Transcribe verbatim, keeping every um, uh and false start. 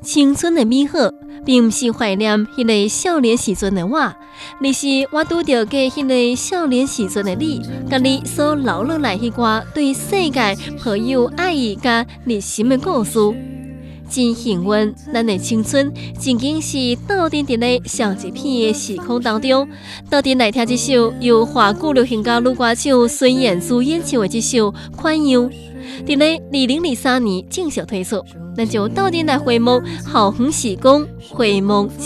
青春的美好，并不是怀念迄个少年时阵的我，而是我拄到过迄个少年时阵的你，甲你所留落来迄寡对世界抱有爱意甲热心的故事。真幸运，咱的青春曾经是倒伫伫咧上一片的时空当中，倒伫来听这首由华语流行歌女歌手孙燕姿演唱的这首《款样》，伫咧二零二三年正式推出，咱就倒伫来回望校园时光，回望。